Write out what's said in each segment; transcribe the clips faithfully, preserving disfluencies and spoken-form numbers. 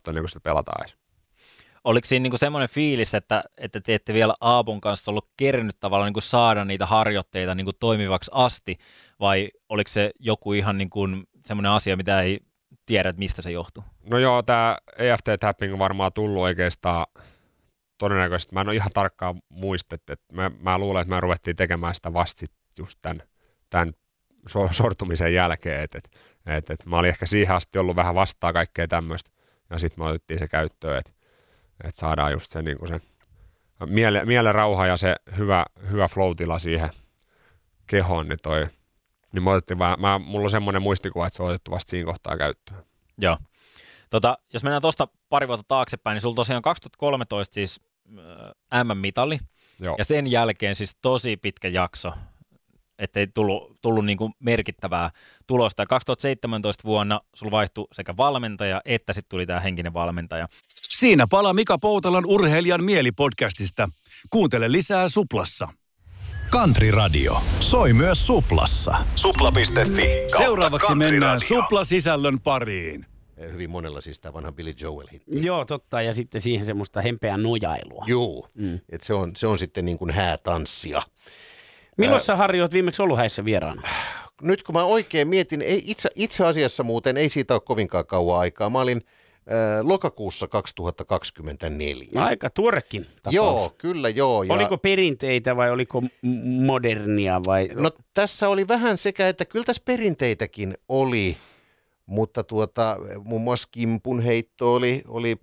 katsoa, ennen kuin sitä pelataan edes. Oliko siinä niinku semmoinen fiilis, että, että te ette vielä Aapon kanssa ollut kerännyt tavallaan niinku saada niitä harjoitteita niinku toimivaksi asti, vai oliko se joku ihan niinku semmoinen asia, mitä ei tiedä, että mistä se johtuu? No joo, tämä E F T-tapping on varmaan tullut oikeastaan todennäköisesti. Mä en ole ihan tarkkaan muistettu, että mä, mä luulen, että me ruvettiin tekemään sitä vasta sit just tämän, tämän sortumisen jälkeen, että et, et, et mä olin ehkä siihen asti ollut vähän vastaa kaikkea tämmöistä, ja sitten me otettiin se käyttöön, että et saadaan just se, niinku se miele, mielen rauha ja se hyvä, hyvä flow-tila siihen kehoon, niin toi, niin me otettiin vaan, mä, mulla on semmoinen muistikuva, että se on otettu vasta siinä kohtaa käyttöön. Joo. Tota, jos mennään tuosta pari vuotta taaksepäin, niin sulla tosiaan kaksituhattakolmetoista siis äh, M M-mitali, Joo. ja sen jälkeen siis tosi pitkä jakso, ettei tullut, tullut niinku merkittävää tulosta. Ja kaksituhattaseitsemäntoista vuonna sulla vaihtui sekä valmentaja, että sitten tuli tämä henkinen valmentaja. Siinä pala Mika Poutalan Urheilijan mielipodcastista. Kuuntele lisää Suplassa. Country Radio. Soi myös Suplassa. Supla piste fi. Seuraavaksi mennään Supla-sisällön pariin. Hyvin monella siis tämä vanha Billy Joel-hitti. Joo, totta. Ja sitten siihen semmoista hempeää nojailua. Joo, mm. että se on, se on sitten niin kuin häätanssia. Milloin sä, Harri, oot viimeksi ollut häissä vieraana? Nyt kun mä oikein mietin, ei, itse, itse asiassa muuten ei siitä ole kovinkaan kauan aikaa. Mä olin äh, lokakuussa kaksituhattakaksikymmentäneljä. Aika tuorekin tapaus. Joo, kyllä joo. Ja oliko perinteitä vai oliko m- modernia? Vai? No tässä oli vähän sekä, että kyllä tässä perinteitäkin oli, mutta tuota, muun muassa kimpun heitto oli, oli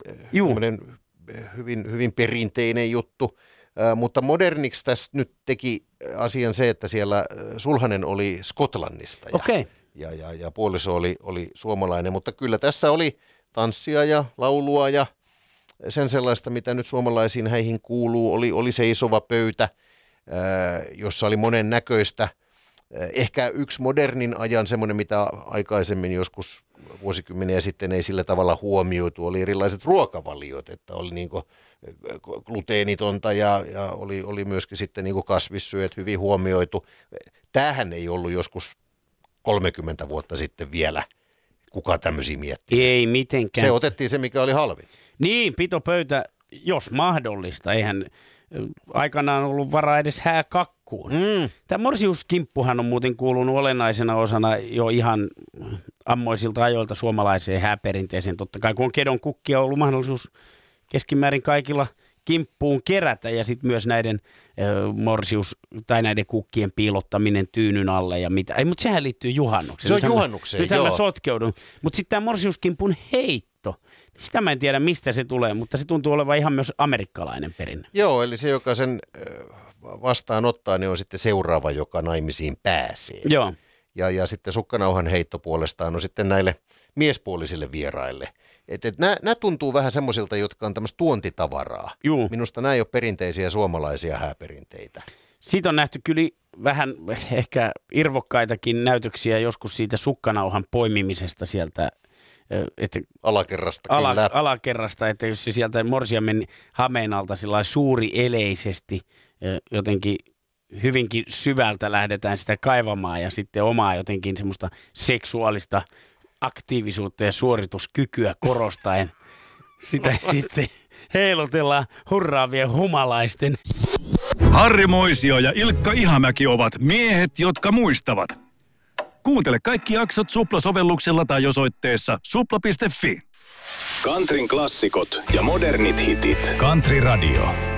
hyvin, hyvin perinteinen juttu. Äh, mutta moderniksi tässä nyt teki asian se, että siellä sulhanen oli Skotlannista ja, okay. ja, ja, ja puoliso oli, oli suomalainen, mutta kyllä tässä oli tanssia ja laulua ja sen sellaista, mitä nyt suomalaisiin häihin kuuluu, oli, oli seisova pöytä, äh, jossa oli monen näköistä. Äh, ehkä yksi modernin ajan semmoinen, mitä aikaisemmin joskus vuosikymmeniä sitten ei sillä tavalla huomioitu, oli erilaiset ruokavaliot, että oli niinku gluteenitonta ja, ja oli, oli myöskin sitten niinku kasvissyöt hyvin huomioitu. Tämähän ei ollut joskus kolmekymmentä vuotta sitten vielä kuka tämmöisiä miettii. Ei mitenkään. Se otettiin se, mikä oli halvin. Niin, pitopöytä, jos mahdollista. Eihän aikanaan ollut varaa edes hääkakkuun. Mm. Tämä morsiuskimppuhan on muuten kuulunut olennaisena osana jo ihan ammoisilta ajoilta suomalaiseen hääperinteeseen. Totta kai kun on kedon kukkia, on ollut mahdollisuus keskimäärin kaikilla kimppuun kerätä ja sitten myös näiden ö, morsius- tai näiden kukkien piilottaminen tyynyn alle ja mitä. Ei, mutta sehän liittyy juhannukseen. Se on nythän juhannukseen, mä, nythän joo. mä sotkeudun. Mutta sitten tämä morsiuskimpun heitto, sitä mä en tiedä mistä se tulee, mutta se tuntuu olevan ihan myös amerikkalainen perinne. Joo, eli se, joka sen vastaanottaa, niin on sitten seuraava, joka naimisiin pääsee. Joo. Ja, ja sitten sukkanauhan heitto puolestaan on sitten näille miespuolisille vieraille. Että et nämä tuntuu vähän semmoisilta, jotka on tämmöistä tuontitavaraa. Juu. Minusta nämä ei ole perinteisiä suomalaisia hääperinteitä. Siitä on nähty kyllä vähän ehkä irvokkaitakin näytöksiä joskus siitä sukkanauhan poimimisesta sieltä. Että Alakerrasta ala, kyllä. Alakerrasta, että jos se sieltä morsiamen hameen alta sillä suuri eleisesti jotenkin hyvinkin syvältä lähdetään sitä kaivamaan ja sitten omaa jotenkin semmoista seksuaalista aktiivisuutta ja suorituskykyä korostaen sitä sitten heilutellaan hurraavien humalaisten. Harri Moisio ja Ilkka Ihamäki ovat miehet, jotka muistavat. Kuuntele kaikki jaksot Supla-sovelluksella tai osoitteessa supla piste fi. Countryn klassikot ja modernit hitit. Country Radio.